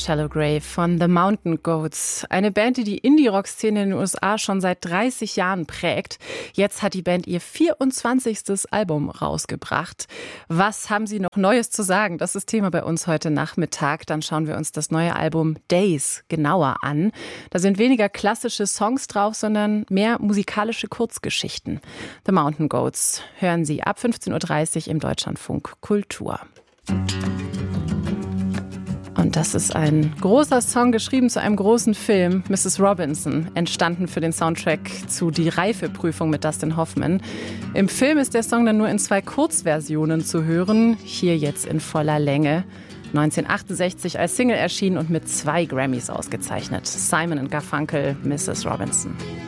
Shallow Grave von The Mountain Goats. Eine Band, die Indie-Rock-Szene in den USA schon seit 30 Jahren prägt. Jetzt hat die Band ihr 24. Album rausgebracht. Was haben sie noch Neues zu sagen? Das ist Thema bei uns heute Nachmittag. Dann schauen wir uns das neue Album Days genauer an. Da sind weniger klassische Songs drauf, sondern mehr musikalische Kurzgeschichten. The Mountain Goats hören Sie ab 15.30 Uhr im Deutschlandfunk Kultur. Und das ist ein großer Song, geschrieben zu einem großen Film, Mrs. Robinson, entstanden für den Soundtrack zu Die Reifeprüfung mit Dustin Hoffman. Im Film ist der Song dann nur in 2 Kurzversionen zu hören, hier jetzt in voller Länge. 1968 als Single erschienen und mit 2 Grammys ausgezeichnet. Simon & Garfunkel, Mrs. Robinson.